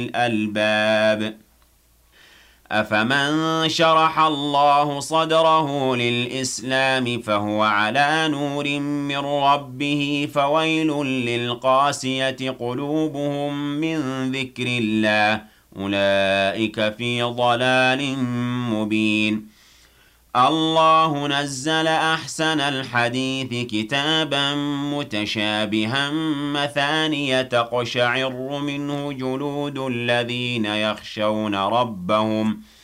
الألباب أفمن شرح الله صدره للإسلام فهو على نور من ربه فويل للقاسية قلوبهم من ذكر الله أولئك في ضلال مبين الله نزل أحسن الحديث كتابا متشابها مثانية تقشعر منه جلود الذين يخشون ربهم